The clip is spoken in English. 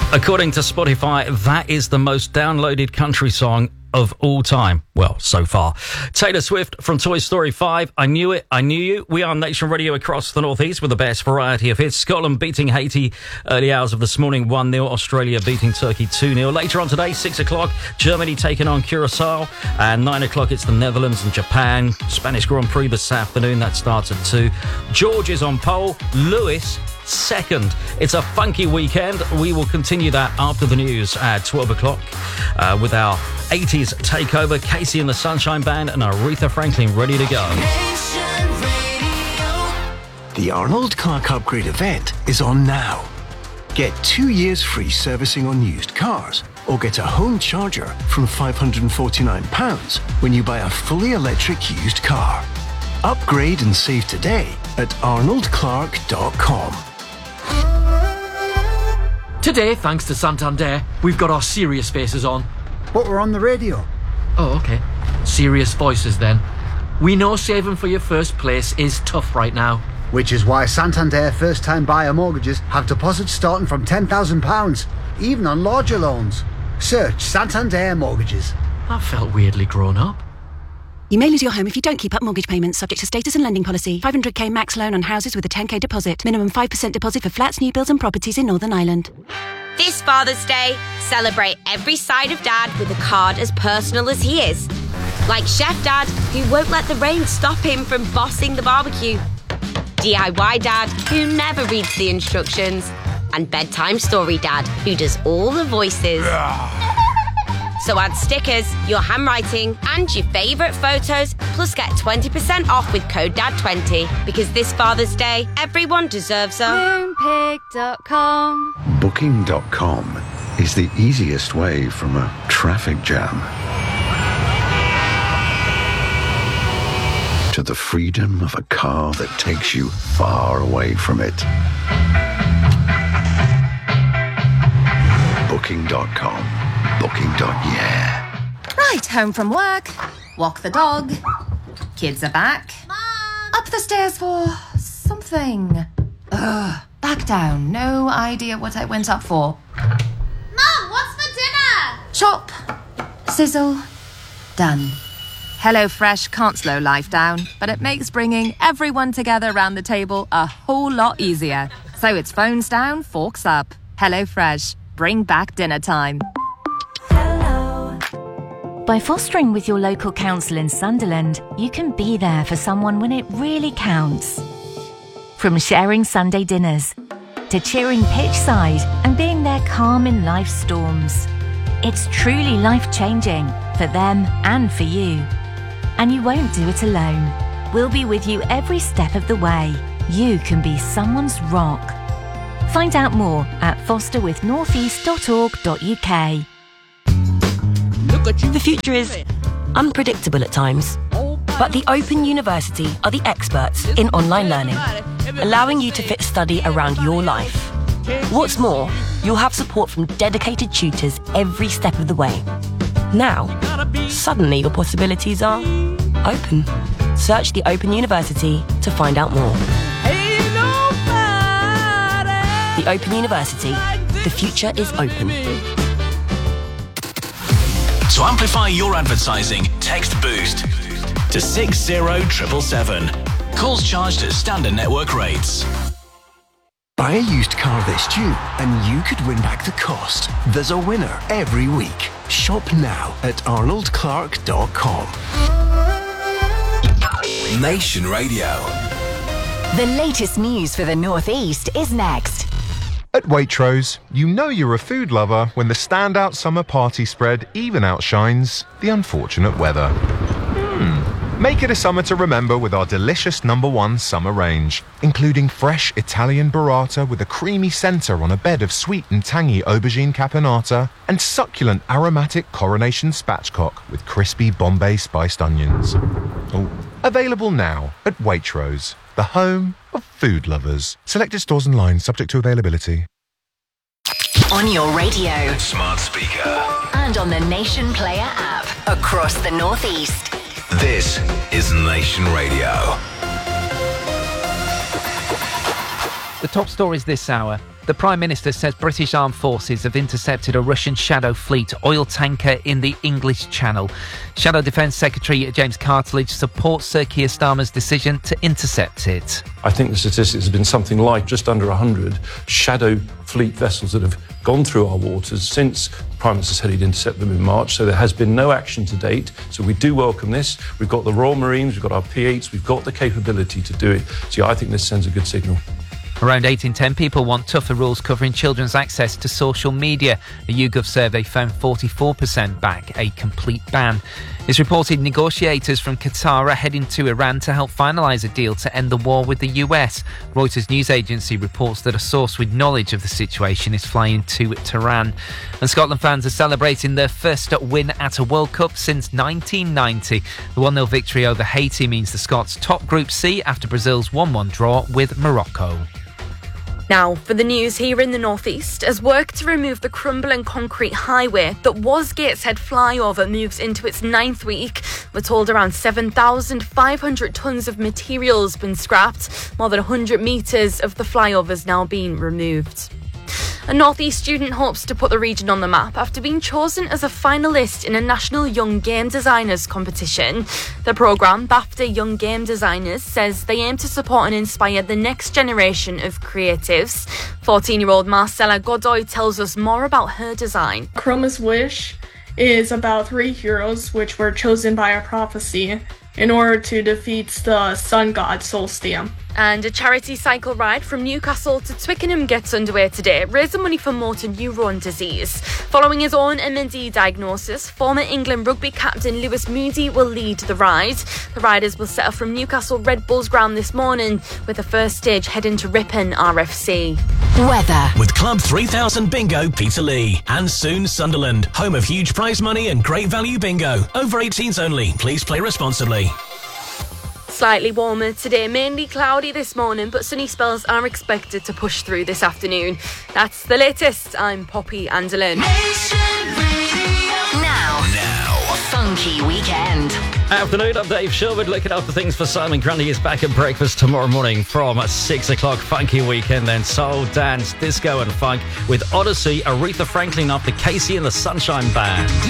According to Spotify, that is the most downloaded country song of all time. Well, so far. Taylor Swift from Toy Story 5, I Knew It, I Knew You. We are Nation Radio across the Northeast with the best variety of hits. Scotland beating Haiti early hours of this morning, 1-0. Australia beating Turkey 2-0. Later on today, 6 o'clock, Germany taking on Curacao. And 9 o'clock, it's the Netherlands and Japan. Spanish Grand Prix this afternoon. That starts at 2. George is on pole. Lewis second. It's a funky weekend. We will continue that after the news at 12 o'clock with our 80s takeover. Casey and the Sunshine Band and Aretha Franklin ready to go. The Arnold Clark Upgrade event is on now. Get 2 years free servicing on used cars or get a home charger from £549 when you buy a fully electric used car. Upgrade and save today at arnoldclark.com. Today, thanks to Santander, we've got our serious faces on. But we're on the radio. Oh, okay. Serious voices then. We know saving for your first place is tough right now. Which is why Santander first-time buyer mortgages have deposits starting from £10,000, even on larger loans. Search Santander Mortgages. I felt weirdly grown up. You may lose your home if you don't keep up mortgage payments, subject to status and lending policy. 500k max loan on houses with a 10k deposit. Minimum 5% deposit for flats, new builds and properties in Northern Ireland. This Father's Day, celebrate every side of Dad with a card as personal as he is. Like Chef Dad, who won't let the rain stop him from bossing the barbecue. DIY Dad, who never reads the instructions. And Bedtime Story Dad, who does all the voices. So add stickers, your handwriting, and your favourite photos, plus get 20% off with code DAD20. Because this Father's Day, everyone deserves a... Moonpig.com. Booking.com is the easiest way from a traffic jam to the freedom of a car that takes you far away from it. Booking.com. Booking.yeah. Right, home from work. Walk the dog. Kids are back. Mom! Up the stairs for something. Back down. No idea what I went up for. Mom, what's for dinner? Chop. Sizzle. Done. HelloFresh can't slow life down, but it makes bringing everyone together around the table a whole lot easier. So it's phones down, forks up. HelloFresh. Bring back dinner time. By fostering with your local council in Sunderland, you can be there for someone when it really counts. From sharing Sunday dinners to cheering pitch side and being there calm in life's storms. It's truly life-changing for them and for you. And you won't do it alone. We'll be with you every step of the way. You can be someone's rock. Find out more at fosterwithnortheast.org.uk. The future is unpredictable at times, but the Open University are the experts in online learning, allowing you to fit study around your life. What's more, you'll have support from dedicated tutors every step of the way. Now, suddenly your possibilities are open. Search the Open University to find out more. The Open University. The future is open. To amplify your advertising, text BOOST to 60777. Calls charged at standard network rates. Buy a used car this June and you could win back the cost. There's a winner every week. Shop now at arnoldclark.com. Nation Radio. The latest news for the Northeast is next. At Waitrose, you know you're a food lover when the standout summer party spread even outshines the unfortunate weather. Make it a summer to remember with our delicious #1 summer range, including fresh Italian burrata with a creamy centre on a bed of sweet and tangy aubergine caponata, and succulent aromatic coronation spatchcock with crispy Bombay spiced onions. Available now at Waitrose, the home of food lovers. Selected stores and lines subject to availability. On your radio, smart speaker, and on the Nation Player app across the Northeast. This is Nation Radio. The top stories this hour. The Prime Minister says British armed forces have intercepted a Russian Shadow Fleet oil tanker in the English Channel. Shadow Defence Secretary James Cartledge supports Sir Keir Starmer's decision to intercept it. I think the statistics have been something like just under 100 Shadow Fleet vessels that have gone through our waters since the Prime Minister said he'd intercept them in March, so there has been no action to date. So we do welcome this. We've got the Royal Marines, we've got our P8s, we've got the capability to do it. So yeah, I think this sends a good signal. Around 8 in 10 people want tougher rules covering children's access to social media. A YouGov survey found 44% back a complete ban. It's reported negotiators from Qatar are heading to Iran to help finalise a deal to end the war with the US. Reuters news agency reports that a source with knowledge of the situation is flying to Tehran. And Scotland fans are celebrating their first win at a World Cup since 1990. The 1-0 victory over Haiti means the Scots top Group C after Brazil's 1-1 draw with Morocco. Now, for the news here in the northeast, as work to remove the crumbling concrete highway that was Gateshead flyover moves into its 9th week, we're told around 7,500 tonnes of materials have been scrapped, more than 100 metres of the flyover's now being removed. A North East student hopes to put the region on the map after being chosen as a finalist in a national Young Game Designers competition. The programme, BAFTA Young Game Designers, says they aim to support and inspire the next generation of creatives. 14-year-old Marcella Godoy tells us more about her design. Chroma's Wish is about 3 heroes which were chosen by a prophecy in order to defeat the sun god Solstice. And a charity cycle ride from Newcastle to Twickenham gets underway today, raising money for motor neuron disease. Following his own MND diagnosis, former England rugby captain Lewis Moody will lead the ride. The riders will set off from Newcastle Red Bulls ground this morning, with the first stage heading to Ripon RFC. Weather. With Club 3000 Bingo Peterlee. And soon Sunderland, home of huge prize money and great value bingo. Over 18s only. Please play responsibly. Slightly warmer today, mainly cloudy this morning, but sunny spells are expected to push through this afternoon. That's the latest. I'm Poppy Anderlin. Now, Funky Weekend. Afternoon, I'm Dave Sherwood, looking after things for Simon Grundy. Is back at breakfast tomorrow morning from 6 o'clock. Funky Weekend, then soul, dance, disco and funk with Odyssey, Aretha Franklin after Casey and the Sunshine Band.